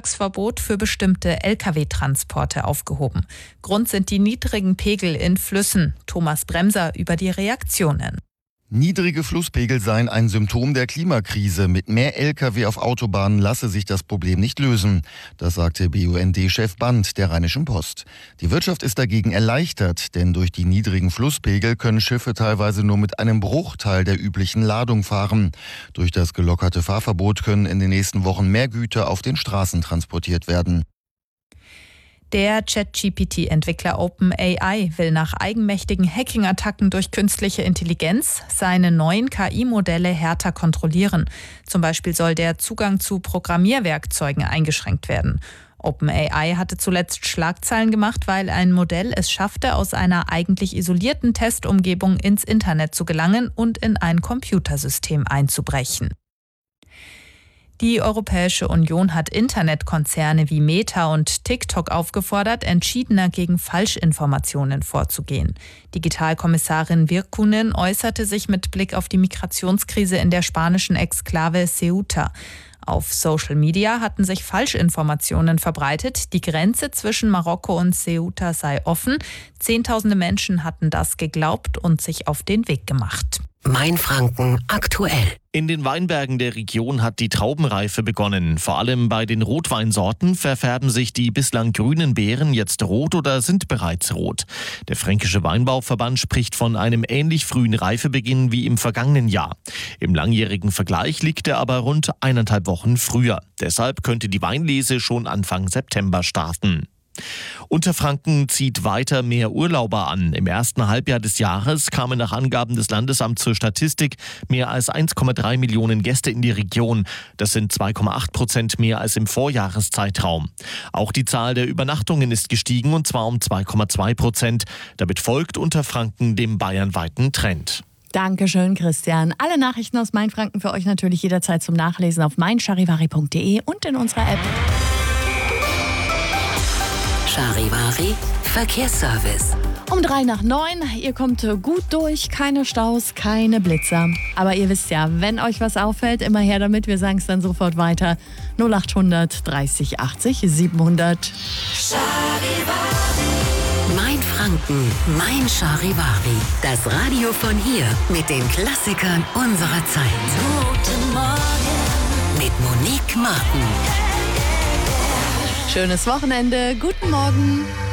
Fahrwerksverbot für bestimmte Lkw-Transporte aufgehoben. Grund sind die niedrigen Pegel in Flüssen. Thomas Bremser über die Reaktionen. Niedrige Flusspegel seien ein Symptom der Klimakrise. Mit mehr Lkw auf Autobahnen lasse sich das Problem nicht lösen. Das sagte BUND-Chef Band der Rheinischen Post. Die Wirtschaft ist dagegen erleichtert, denn durch die niedrigen Flusspegel können Schiffe teilweise nur mit einem Bruchteil der üblichen Ladung fahren. Durch das gelockerte Fahrverbot können in den nächsten Wochen mehr Güter auf den Straßen transportiert werden. Der ChatGPT-Entwickler OpenAI will nach eigenmächtigen Hacking-Attacken durch künstliche Intelligenz seine neuen KI-Modelle härter kontrollieren. Zum Beispiel soll der Zugang zu Programmierwerkzeugen eingeschränkt werden. OpenAI hatte zuletzt Schlagzeilen gemacht, weil ein Modell es schaffte, aus einer eigentlich isolierten Testumgebung ins Internet zu gelangen und in ein Computersystem einzubrechen. Die Europäische Union hat Internetkonzerne wie Meta und TikTok aufgefordert, entschiedener gegen Falschinformationen vorzugehen. Digitalkommissarin Virkkunen äußerte sich mit Blick auf die Migrationskrise in der spanischen Exklave Ceuta. Auf Social Media hatten sich Falschinformationen verbreitet. Die Grenze zwischen Marokko und Ceuta sei offen. Zehntausende Menschen hatten das geglaubt und sich auf den Weg gemacht. Mainfranken aktuell. In den Weinbergen der Region hat die Traubenreife begonnen. Vor allem bei den Rotweinsorten verfärben sich die bislang grünen Beeren jetzt rot oder sind bereits rot. Der Fränkische Weinbauverband spricht von einem ähnlich frühen Reifebeginn wie im vergangenen Jahr. Im langjährigen Vergleich liegt er aber rund 1,5 Wochen früher. Deshalb könnte die Weinlese schon Anfang September starten. Unterfranken zieht weiter mehr Urlauber an. Im ersten Halbjahr des Jahres kamen nach Angaben des Landesamts für Statistik mehr als 1,3 Millionen Gäste in die Region. Das sind 2,8% mehr als im Vorjahreszeitraum. Auch die Zahl der Übernachtungen ist gestiegen, und zwar um 2,2%. Damit folgt Unterfranken dem bayernweiten Trend. Dankeschön, Christian. Alle Nachrichten aus Mainfranken für euch natürlich jederzeit zum Nachlesen auf meincharivari.de und in unserer App. Charivari Verkehrsservice. Um 8:03, ihr kommt gut durch, keine Staus, keine Blitzer. Aber ihr wisst ja, wenn euch was auffällt, immer her damit, wir sagen es dann sofort weiter. 0800 30 80 700. Charivari. Mainfranken, mein Charivari. Das Radio von hier mit den Klassikern unserer Zeit. Guten Morgen mit Monique Martin. Schönes Wochenende, guten Morgen.